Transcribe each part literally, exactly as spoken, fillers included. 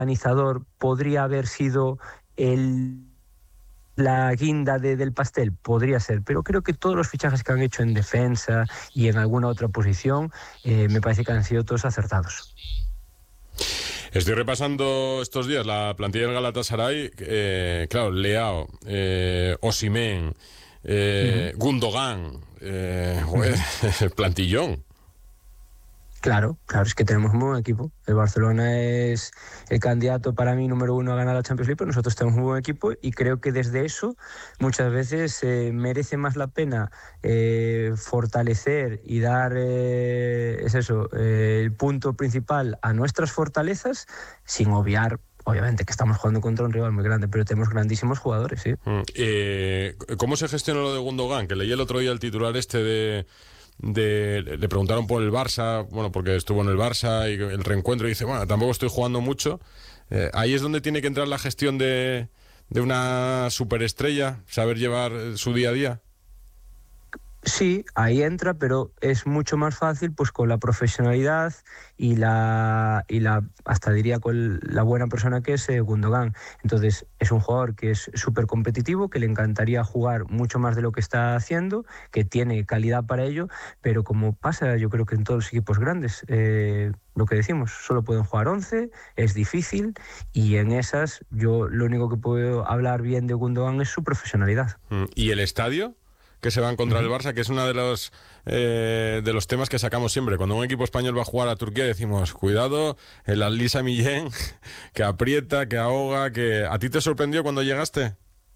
organizador podría haber sido el... la guinda de, del pastel, podría ser, pero creo que todos los fichajes que han hecho en defensa y en alguna otra posición eh, me parece que han sido todos acertados. Estoy repasando estos días la plantilla del Galatasaray, eh, claro, Leao, eh, Osimhen, eh, uh-huh. Gundogan, eh, uh-huh. plantillón. Claro, claro, es que tenemos un buen equipo. El Barcelona es el candidato para mí número uno a ganar la Champions League, pero nosotros tenemos un buen equipo y creo que desde eso muchas veces eh, merece más la pena eh, fortalecer y dar, eh, es eso, eh, el punto principal a nuestras fortalezas, sin obviar, obviamente, que estamos jugando contra un rival muy grande, pero tenemos grandísimos jugadores, ¿sí? Mm, eh, ¿Cómo se gestiona lo de Gundogan? Que leí el otro día el titular este de... De, le preguntaron por el Barça, bueno, porque estuvo en el Barça y el reencuentro, y dice, bueno, tampoco estoy jugando mucho. Eh, ahí es donde tiene que entrar la gestión de, de una superestrella, saber llevar su día a día. Sí, ahí entra, pero es mucho más fácil pues con la profesionalidad y la y la hasta diría con la buena persona que es eh, Gundogan. Entonces es un jugador que es súper competitivo, que le encantaría jugar mucho más de lo que está haciendo, que tiene calidad para ello, pero como pasa yo creo que en todos los equipos grandes, eh, lo que decimos, solo pueden jugar once, es difícil, y en esas yo lo único que puedo hablar bien de Gundogan es su profesionalidad. ¿Y el estadio? Que se va a encontrar uh-huh. el Barça, que es uno de los eh, de los temas que sacamos siempre. Cuando un equipo español va a jugar a Turquía decimos, cuidado, el Al Sadd Millén, que aprieta, que ahoga, que... ¿A ti te sorprendió cuando llegaste?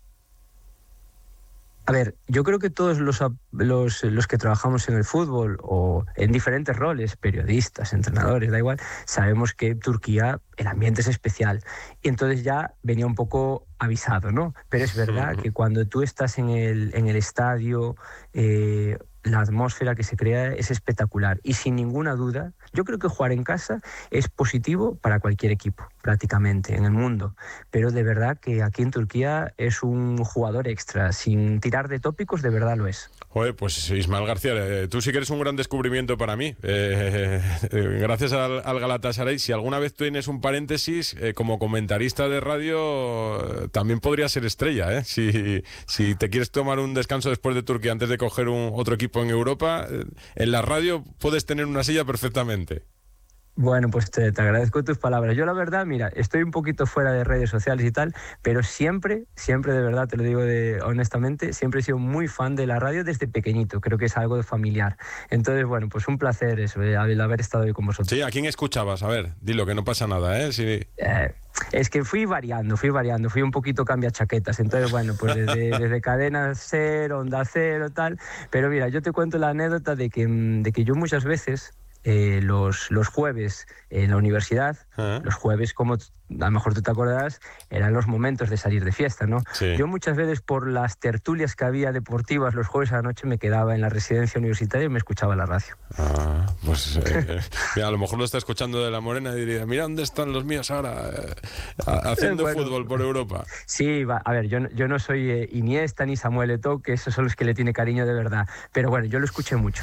A ver, yo creo que todos los, los, los que trabajamos en el fútbol o en diferentes roles, periodistas, entrenadores, da igual, sabemos que Turquía, el ambiente es especial. Y entonces ya venía un poco avisado, ¿no? Pero es verdad que cuando tú estás en el, en el estadio, eh, la atmósfera que se crea es espectacular. Y sin ninguna duda, yo creo que jugar en casa es positivo para cualquier equipo, prácticamente, en el mundo. Pero de verdad que aquí en Turquía es un jugador extra. Sin tirar de tópicos, de verdad lo es. Joder, pues Ismael García, eh, tú sí que eres un gran descubrimiento para mí. Eh, eh, gracias al, al Galatasaray. Si alguna vez tienes un paréntesis, eh, como comentarista de radio, eh, también podría ser estrella, ¿eh? Si, si te quieres tomar un descanso después de Turquía antes de coger un, otro equipo en Europa, eh, en la radio puedes tener una silla perfectamente. Bueno, pues te, te agradezco tus palabras. Yo la verdad, mira, estoy un poquito fuera de redes sociales y tal, pero siempre, siempre de verdad, te lo digo de, honestamente, siempre he sido muy fan de la radio desde pequeñito. Creo que es algo de familiar. Entonces, bueno, pues un placer eso, el haber estado hoy con vosotros. Sí, ¿a quién escuchabas? A ver, dilo, que no pasa nada, ¿eh? Sí. Eh, es que fui variando, fui variando, fui un poquito cambia chaquetas. Entonces, bueno, pues desde, desde Cadena Cero, Onda Cero, tal. Pero mira, yo te cuento la anécdota de que, de que yo muchas veces... Eh, los, los jueves en la universidad, ¿eh? Los jueves, como a lo mejor tú te acordarás, eran los momentos de salir de fiesta, ¿no? Sí. Yo muchas veces por las tertulias que había deportivas los jueves a la noche me quedaba en la residencia universitaria y me escuchaba la radio. Ah, pues eh, mira, a lo mejor lo está escuchando de La Morena y diría, mira dónde están los míos ahora eh, haciendo eh, bueno, fútbol por Europa. Sí, va, a ver, yo, yo no soy eh, Iniesta ni Samuel Eto'o, que esos son los que le tiene cariño de verdad, pero bueno, yo lo escuché mucho.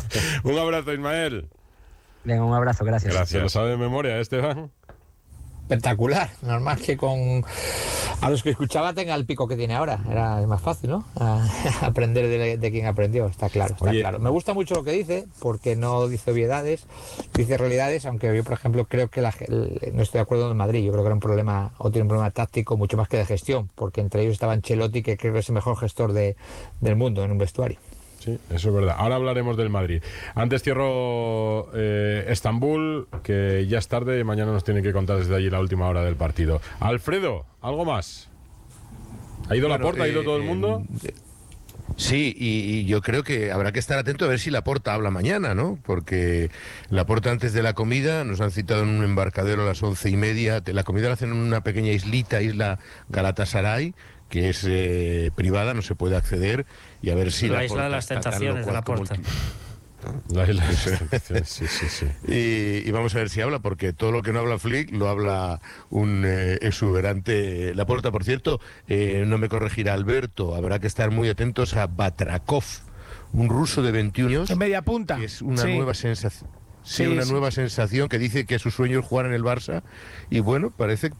Un abrazo, Ismael. Venga, un abrazo, gracias. Gracias. ¿Lo sabe de memoria, Esteban? Espectacular, normal que con a los que escuchaba tenga el pico que tiene ahora, era más fácil, ¿no? A, a aprender de, de quien aprendió, está claro, está Oye. claro. Me gusta mucho lo que dice, porque no dice obviedades, dice realidades, aunque yo, por ejemplo, creo que la, el, no estoy de acuerdo en Madrid, yo creo que era un problema, o tiene un problema táctico mucho más que de gestión, porque entre ellos estaba Ancelotti, que creo que es el mejor gestor de, del mundo en un vestuario. Sí, eso es verdad. Ahora hablaremos del Madrid. Antes cierro eh, Estambul, que ya es tarde y mañana nos tienen que contar desde allí la última hora del partido. Alfredo, ¿algo más? ¿Ha ido bueno, Laporta? ¿Ha ido eh, todo el mundo? Eh, sí, y, y yo creo que habrá que estar atento a ver si Laporta habla mañana, ¿no? Porque Laporta antes de la comida, nos han citado en un embarcadero a las once y media, de la comida la hacen en una pequeña islita, isla Galatasaray, que es eh, privada, no se puede acceder, y a ver si la, la isla de las tentaciones de la Porta. La isla de las tentaciones, sí, sí, sí. Y, y vamos a ver si habla, porque todo lo que no habla Flick lo habla un eh, exuberante Laporta. Por cierto, eh, no me corregirá Alberto, habrá que estar muy atentos a Batrakov, un ruso de veintiún años. En media punta. Que es una sí. nueva sensación. Sí, sí, una sí. nueva sensación, que dice que su sueño es jugar en el Barça, y bueno, parece